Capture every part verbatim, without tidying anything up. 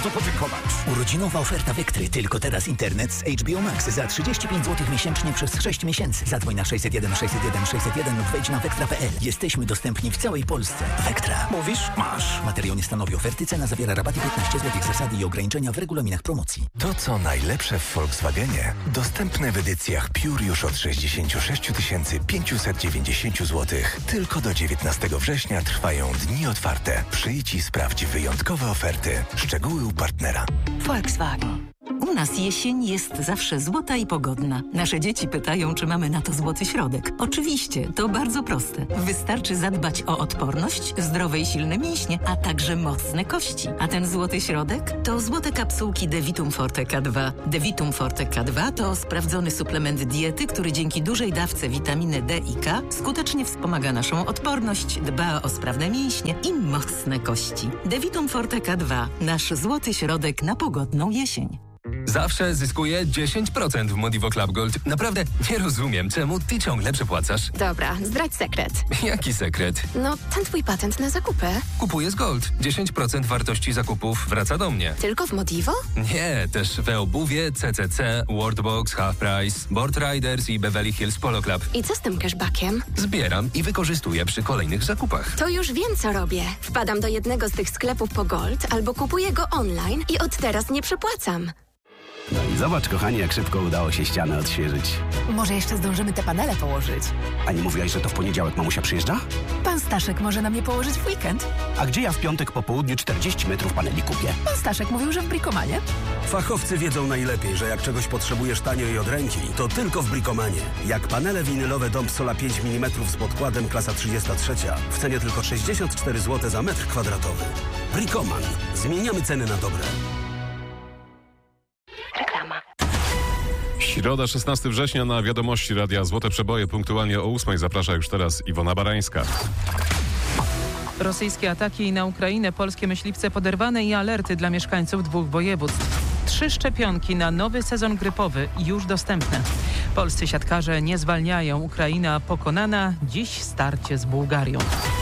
co podziękować. Urodzinowa oferta Vectry. Tylko teraz internet z H B O Max za trzydzieści pięć złotych miesięcznie przez sześć miesięcy. Zadzwoń na sześćset jeden sześćset jeden sześćset jeden lub wejdź na vectra kropka p l. Jesteśmy dostępni w całej Polsce. Vectra. Mówisz? Masz. Materiał nie stanowi oferty. Cena zawiera rabaty piętnaście złotych. Zasady i ograniczenia w regulaminach promocji. To, co najlepsze w Volkswagenie, dostępne w edycjach Pure już od sześćdziesiąt sześć tysięcy pięćset dziewięćdziesiąt złotych. Tylko do dziewiętnastego września trwają dni otwarte. Przyjdź i sprawdź wyjątkowe oferty. Szczegóły u partnera. Volkswagen. U nas jesień jest zawsze złota i pogodna. Nasze dzieci pytają, czy mamy na to złoty środek. Oczywiście, to bardzo proste. Wystarczy zadbać o odporność, zdrowe i silne mięśnie, a także mocne kości. A ten złoty środek to złote kapsułki Devitum Forte K dwa. Devitum Forte K dwa to sprawdzony suplement diety, który dzięki dużej dawce witaminy D i K skutecznie wspomaga naszą odporność, dba o sprawne mięśnie i mocne kości. Devitum Forte K dwa. Nasz złoty środek na pogodną jesień. Zawsze zyskuję dziesięć procent w Modivo Club Gold. Naprawdę nie rozumiem, czemu ty ciągle przepłacasz. Dobra, zdradź sekret. Jaki sekret? No, ten twój patent na zakupy. Kupuję z Gold. dziesięć procent wartości zakupów wraca do mnie. Tylko w Modivo? Nie, też we obuwie, C C C, Worldbox, Half Price, Board Riders i Beverly Hills Polo Club. I co z tym cashbackiem? Zbieram i wykorzystuję przy kolejnych zakupach. To już wiem, co robię. Wpadam do jednego z tych sklepów po Gold albo kupuję go online i od teraz nie przepłacam. No i zobacz, kochani, jak szybko udało się ścianę odświeżyć. Może jeszcze zdążymy te panele położyć. A nie mówiłaś, że to w poniedziałek mamusia przyjeżdża? Pan Staszek może nam je położyć w weekend. A gdzie ja w piątek po południu czterdzieści metrów paneli kupię? Pan Staszek mówił, że w Bricomanie. Fachowcy wiedzą najlepiej, że jak czegoś potrzebujesz tanio i od ręki, to tylko w Bricomanie. Jak panele winylowe Dom Sola pięć milimetrów z podkładem klasa trzydzieści trzy w cenie tylko sześćdziesiąt cztery złote za metr kwadratowy. Bricoman. Zmieniamy ceny na dobre. Reklama. Środa, szesnastego września, na Wiadomości Radia Złote Przeboje punktualnie o ósmej zaprasza już teraz Iwona Barańska. Rosyjskie ataki na Ukrainę, polskie myśliwce poderwane i alerty dla mieszkańców dwóch województw. Trzy szczepionki na nowy sezon grypowy już dostępne. Polscy siatkarze nie zwalniają. Ukraina pokonana. Dziś starcie z Bułgarią.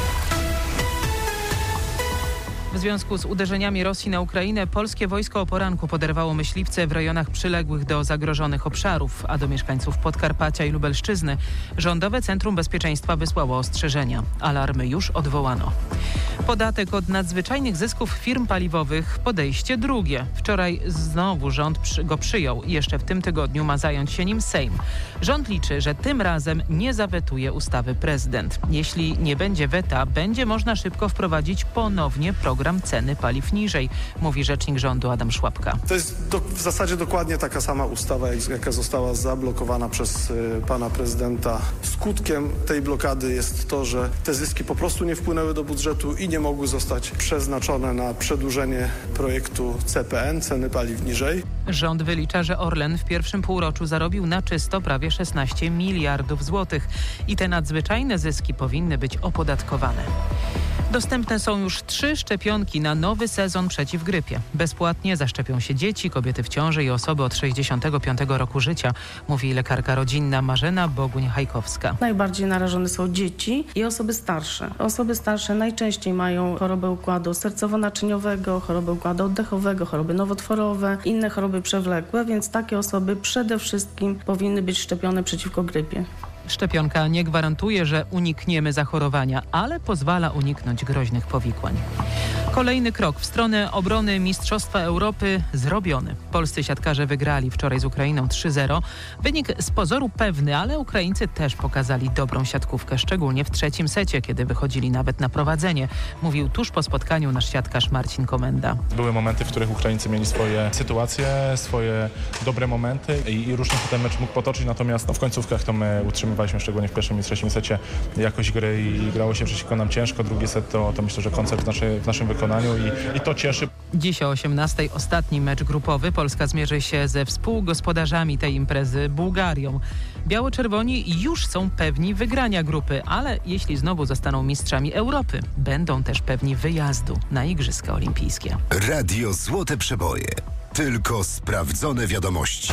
W związku z uderzeniami Rosji na Ukrainę polskie wojsko o poranku poderwało myśliwce w rejonach przyległych do zagrożonych obszarów, a do mieszkańców Podkarpacia i Lubelszczyzny Rządowe Centrum Bezpieczeństwa wysłało ostrzeżenia. Alarmy już odwołano. Podatek od nadzwyczajnych zysków firm paliwowych, podejście drugie. Wczoraj znowu rząd go przyjął. Jeszcze w tym tygodniu ma zająć się nim Sejm. Rząd liczy, że tym razem nie zawetuje ustawy prezydent. Jeśli nie będzie weta, będzie można szybko wprowadzić ponownie program ceny paliw niżej, mówi rzecznik rządu Adam Szłapka. To jest do, w zasadzie dokładnie taka sama ustawa, jaka została zablokowana przez y, pana prezydenta. Skutkiem tej blokady jest to, że te zyski po prostu nie wpłynęły do budżetu i nie mogły zostać przeznaczone na przedłużenie projektu C P N, ceny paliw niżej. Rząd wylicza, że Orlen w pierwszym półroczu zarobił na czysto prawie szesnaście miliardów złotych i te nadzwyczajne zyski powinny być opodatkowane. Dostępne są już trzy szczepionki na nowy sezon przeciw grypie. Bezpłatnie zaszczepią się dzieci, kobiety w ciąży i osoby od sześćdziesiątego piątego roku życia, mówi lekarka rodzinna Marzena Boguń-Hajkowska. Najbardziej narażone są dzieci i osoby starsze. Osoby starsze najczęściej mają chorobę układu sercowo-naczyniowego, chorobę układu oddechowego, choroby nowotworowe, inne choroby przewlekłe, więc takie osoby przede wszystkim powinny być szczepione przeciwko grypie. Szczepionka nie gwarantuje, że unikniemy zachorowania, ale pozwala uniknąć groźnych powikłań. Kolejny krok w stronę obrony Mistrzostwa Europy zrobiony. Polscy siatkarze wygrali wczoraj z Ukrainą trzy zero. Wynik z pozoru pewny, ale Ukraińcy też pokazali dobrą siatkówkę, szczególnie w trzecim secie, kiedy wychodzili nawet na prowadzenie, mówił tuż po spotkaniu nasz siatkarz Marcin Komenda. Były momenty, w których Ukraińcy mieli swoje sytuacje, swoje dobre momenty i, i różnie się ten mecz mógł potoczyć, natomiast no, w końcówkach to my utrzymywaliśmy szczególnie w pierwszym i trzecim secie jakość gry i grało się przeciwko nam ciężko. Drugi set to, to myślę, że koncert w, naszy, w naszym wykonaniu i, i to cieszy. Dziś o osiemnastej ostatni mecz grupowy. Polska zmierzy się ze współgospodarzami tej imprezy, Bułgarią. Biało-czerwoni już są pewni wygrania grupy, ale jeśli znowu zostaną mistrzami Europy, będą też pewni wyjazdu na Igrzyska Olimpijskie. Radio Złote Przeboje. Tylko sprawdzone wiadomości.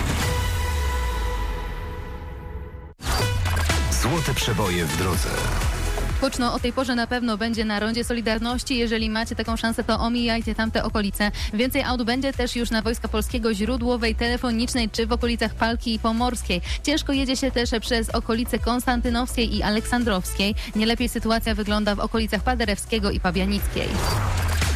Złote Przeboje w drodze. Huczno o tej porze na pewno będzie na Rondzie Solidarności. Jeżeli macie taką szansę, to omijajcie tamte okolice. Więcej aut będzie też już na Wojska Polskiego, Źródłowej, Telefonicznej czy w okolicach Palki i Pomorskiej. Ciężko jedzie się też przez okolice Konstantynowskiej i Aleksandrowskiej. Nie lepiej sytuacja wygląda w okolicach Paderewskiego i Pabianickiej.